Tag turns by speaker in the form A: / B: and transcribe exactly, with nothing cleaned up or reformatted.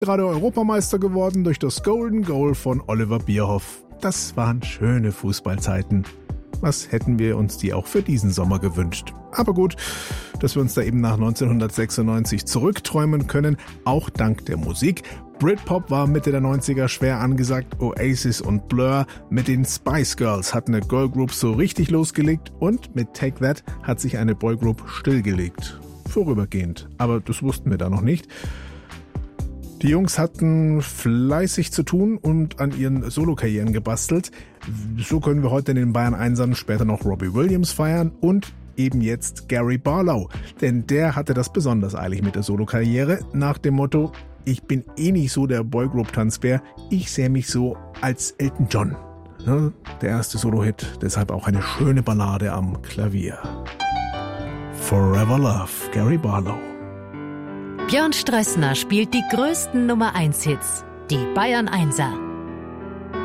A: Gerade Europameister geworden durch das Golden Goal von Oliver Bierhoff. Das waren schöne Fußballzeiten. Was hätten wir uns die auch für diesen Sommer gewünscht? Aber gut, dass wir uns da eben nach neunzehnhundertsechsundneunzig zurückträumen können, auch dank der Musik. Britpop war Mitte der neunziger schwer angesagt, Oasis und Blur mit den Spice Girls hatten eine Girlgroup so richtig losgelegt und mit Take That hat sich eine Boygroup stillgelegt. Vorübergehend, aber das wussten wir da noch nicht. Die Jungs hatten fleißig zu tun und an ihren Solokarrieren gebastelt. So können wir heute in den Bayern Einsern später noch Robbie Williams feiern und eben jetzt Gary Barlow. Denn der hatte das besonders eilig mit der Solokarriere nach dem Motto: Ich bin eh nicht so der Boygroup-Tanzbär, ich sehe mich so als Elton John. Ja, der erste Solo-Hit, deshalb auch eine schöne Ballade am Klavier. Forever Love, Gary Barlow.
B: Björn Strössner spielt die größten Nummer eins Hits, die Bayern Einser.